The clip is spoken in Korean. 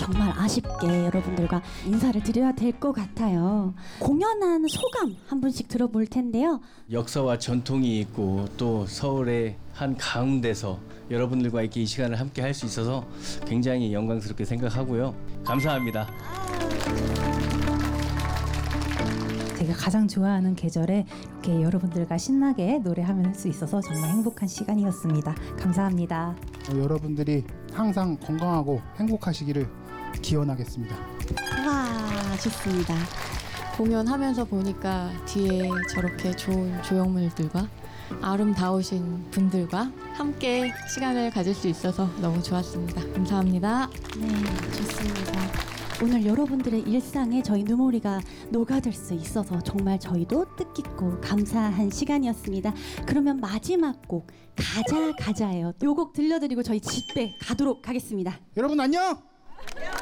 정말 아쉽게 여러분들과 인사를 드려야 될 것 같아요. 공연한 소감 한 분씩 들어볼 텐데요. 역사와 전통이 있고 또 서울의 한 가운데서 여러분들과 이렇게 이 시간을 함께 할 수 있어서 굉장히 영광스럽게 생각하고요. 감사합니다. 제가 가장 좋아하는 계절에 이렇게 여러분들과 신나게 노래하면서 할 수 있어서 정말 행복한 시간이었습니다. 감사합니다. 여러분들이 항상 건강하고 행복하시기를 기원하겠습니다. 와, 좋습니다. 공연하면서 보니까 뒤에 저렇게 좋은 조형물들과 아름다우신 분들과 함께 시간을 가질 수 있어서 너무 좋았습니다. 감사합니다. 네, 좋습니다. 오늘 여러분들의 일상에 저희 누모리가 녹아들 수 있어서 정말 저희도 뜻깊고 감사한 시간이었습니다. 그러면 마지막 곡 가자 가자예요. 요 곡 들려드리고 저희 집에 가도록 하겠습니다. 여러분 안녕!